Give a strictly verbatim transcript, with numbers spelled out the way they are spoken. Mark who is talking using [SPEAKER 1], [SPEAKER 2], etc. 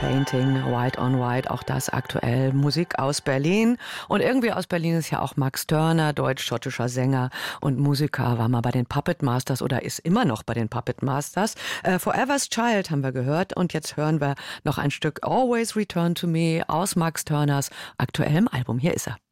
[SPEAKER 1] Painting, White on White, auch das aktuell. Musik aus Berlin. Und irgendwie aus Berlin ist ja auch Max Turner, deutsch-schottischer Sänger und Musiker, war mal bei den Puppet Masters oder ist immer noch bei den Puppet Masters. Äh, Forever's Child haben wir gehört und jetzt hören wir noch ein Stück Always Return to Me aus Max Turners aktuellem Album. Hier ist er.